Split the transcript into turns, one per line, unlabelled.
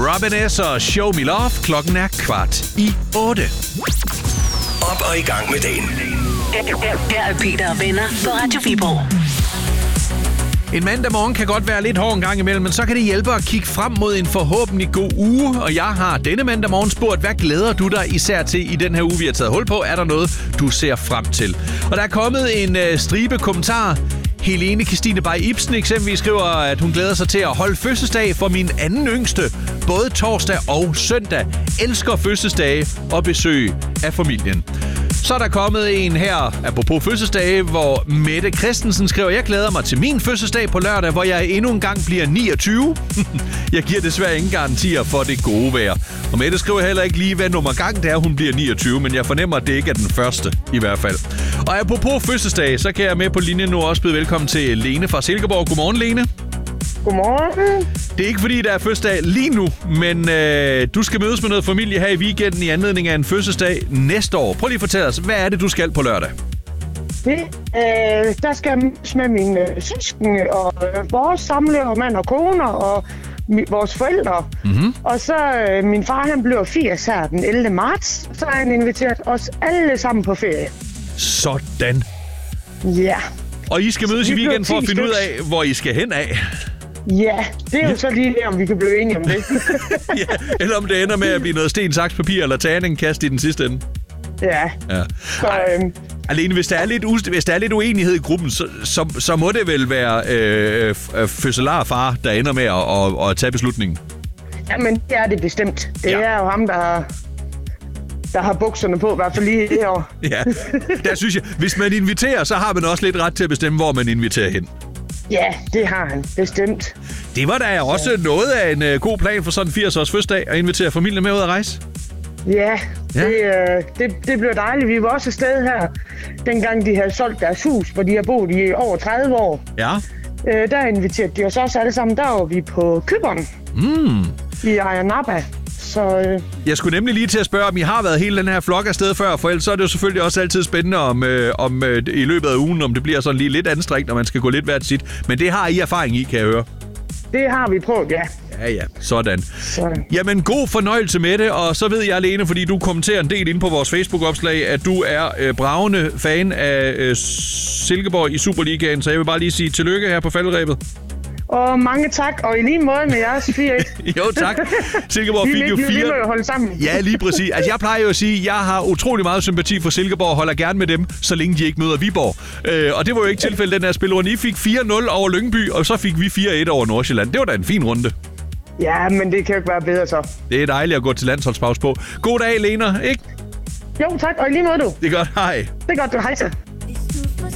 Robin S. og Show Me Love. Klokken er 7:15.
Op og i gang med dagen.
Her er Peter og venner på Radio Viborg.
En mandag morgen kan godt være lidt hård en gang imellem, men så kan det hjælpe at kigge frem mod en forhåbentlig god uge. Og jeg har denne mandag morgen spurgt, hvad glæder du dig især til i den her uge, vi har taget hul på? Er der noget, du ser frem til? Og der er kommet en stribe kommentarer. Helene Christine Bay Ibsen eksempelvis skriver, at hun glæder sig til at holde fødselsdag for min anden yngste. Både torsdag og søndag. Elsker fødselsdage og besøg af familien. Så er der kommet en her, apropos fødselsdage, hvor Mette Christensen skriver, jeg glæder mig til min fødselsdag på lørdag, hvor jeg endnu en gang bliver 29. Jeg giver desværre ingen garantier for det gode vejr. Og Mette skriver heller ikke lige, hvad nummer gang det er, hun bliver 29, men jeg fornemmer, at det ikke er den første, i hvert fald. Og apropos fødselsdag, så kan jeg med på linjen nu også byde velkommen til Lene fra Silkeborg. Godmorgen, Lene.
Godmorgen.
Det er ikke fordi, der er fødselsdag lige nu, men du skal mødes med noget familie her i weekenden i anledning af en fødselsdag næste år. Prøv lige at fortælle os, hvad er det, du skal på lørdag?
Der skal jeg mødes med mine søskende og vores samlever, mand og koner og vores forældre. Mm-hmm. Og så min far, han bliver 80 her den 11. marts, så har han inviteret os alle sammen på ferie.
Sådan.
Ja.
Og I skal mødes i weekenden for at finde ud af, hvor I skal hen af.
Ja, det er jo så lige om vi kan blive enige om det.
Ja, eller om det ender med at blive noget sten, saks, papir eller terningkast i den sidste ende.
Ja.
Så, Alene, hvis der er lidt uenighed i gruppen, så må det vel være fødselarfar, der ender med at tage beslutningen.
Jamen, det er det bestemt. Det er jo ham, der har bukserne på, i hvert fald lige det år.
Ja, der synes jeg, hvis man inviterer, så har man også lidt ret til at bestemme, hvor man inviterer hen.
Ja, det har han bestemt.
Det var da også noget af en god plan for sådan en 80-års fødselsdag at invitere familien med ud at rejse.
Ja. Det blev dejligt. Vi var også afsted her, dengang de havde solgt deres hus, hvor de har boet i over 30 år.
Ja.
Der inviterede de os også alle sammen. Der var vi på Cypern i Ayia Napa. Så,
Jeg skulle nemlig lige til at spørge, om I har været hele den her flok afsted før, for ellers så er det jo selvfølgelig også altid spændende om i løbet af ugen, om det bliver sådan lige lidt anstrengt, når man skal gå lidt hvert sit. Men det har I erfaring i, kan jeg høre.
Det har vi prøvet, ja.
Ja, sådan. Jamen, god fornøjelse med det, og så ved jeg, Lene, fordi du kommenterer en del inde på vores Facebook-opslag, at du er bragende fan af Silkeborg i Superligaen, så jeg vil bare lige sige tillykke her på falderebet.
Og mange tak, og i lige måde med jeres 4-1.
Jo, tak. Silkeborg fik jo 4.
Vi må jo holde sammen.
Ja, lige præcis. Altså, jeg plejer jo at sige, at jeg har utrolig meget sympati for Silkeborg og holder gerne med dem, så længe de ikke møder Viborg. Og det var jo ikke tilfældet den her spilrunde. I fik 4-0 over Lyngby, og så fik vi 4-1 over Nordsjælland. Det var da en fin runde.
Ja, men det kan jo ikke være bedre så.
Det er dejligt at gå til landsholdspause på. God dag, Lena, ikke?
Jo, tak. Og i lige måde, du.
Det er godt. Hej.
Det er godt, du. Hej så.